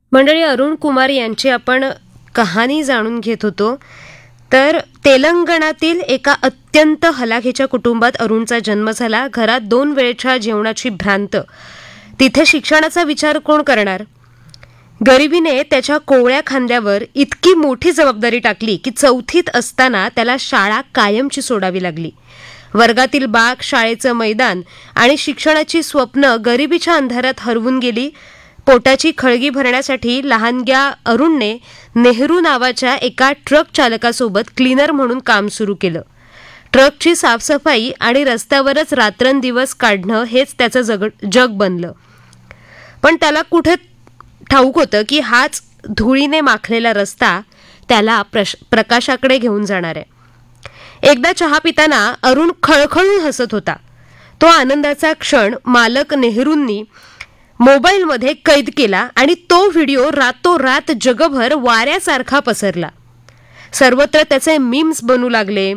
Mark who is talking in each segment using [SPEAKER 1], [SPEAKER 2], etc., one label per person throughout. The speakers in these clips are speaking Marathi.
[SPEAKER 1] मंडळी, अरुण कुमार यांची आपण कहाणी जाणून घेत होतो. तर तेलंगणातील एका अत्यंत हलाखीच्या कुटुंबात अरुणचा जन्म झाला. घरात 2 वेळच्या जेवणाची भ्रांत. तिथे शिक्षणाचा विचार कोण करणार? गरिबीने त्याच्या कोवळ्या खांद्यावर इतकी मोठी जबाबदारी टाकली की 4थीत असताना त्याला शाळा कायमची सोडावी लागली. वर्गातील बाग, शाळेचं मैदान आणि शिक्षणाची स्वप्न गरिबीच्या अंधारात हरवून गेली. पोटाची खळगी भरण्यासाठी लहानग्या अरुणने नेहरू नावाच्या एका ट्रक चालकासोबत क्लीनर म्हणून काम सुरू केलं. ट्रकची साफसफाई आणि रस्त्यावरच रात्रंदिवस काढणं हेच त्याचं जग बनलं. पण त्याला कुठे ठाऊक होतं की हाच धुळीने माखलेला रस्ता त्याला प्रकाशाकडे घेऊन जाणार आहे. एकदा चहा पिताना अरुण खळखळून हसत होता. तो आनंदाचा क्षण मालक नेहरूंनी मोबाईलमध्ये कैद केला आणि तो व्हिडिओ रातोरात जगभर वाऱ्यासारखा पसरला. सर्वत्र त्याचे मीम्स बनू लागले.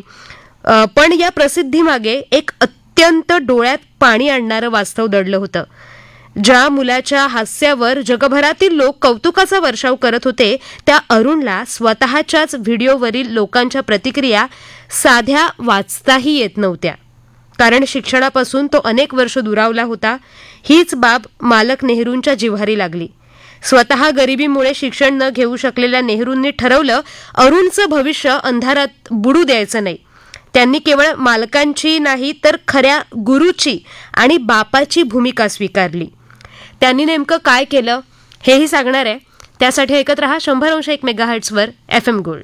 [SPEAKER 1] पण या प्रसिद्धीमागे एक अत्यंत डोळ्यात पाणी आणणारं वास्तव दडलं होतं. ज्या मुलाच्या हास्यावर जगभरातील लोक कौतुकाचा वर्षाव करत होते, त्या अरुणला स्वतःच्याच व्हिडिओवरील लोकांच्या प्रतिक्रिया साध्या वाचताही येत नव्हत्या. कारण शिक्षणापासून तो अनेक वर्ष दुरावला होता. हीच बाब मालक नेहरूंच्या जिव्हारी लागली. स्वतः गरिबीमुळे शिक्षण न घेऊ शकलेल्या नेहरूंनी ठरवलं, अरुणचं भविष्य अंधारात बुडू द्यायचं नाही. त्यांनी केवळ मालकांची नाही तर खऱ्या गुरुची आणि बापाची भूमिका स्वीकारली. त्यांनी नेमकं काय केलं हेही सांगणार आहे. त्यासाठी ऐकत रहा 100.1 मेगाहर्ट्झवर FM गोल्ड.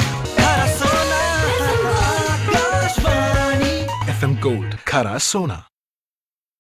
[SPEAKER 2] FM Gold, खरा सोना.